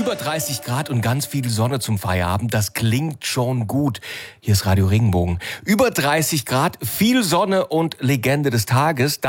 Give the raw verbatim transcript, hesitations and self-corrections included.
Über dreißig Grad und ganz viel Sonne zum Feierabend, das klingt schon gut. Hier ist Radio Regenbogen. Über dreißig Grad, viel Sonne und Legende des Tages.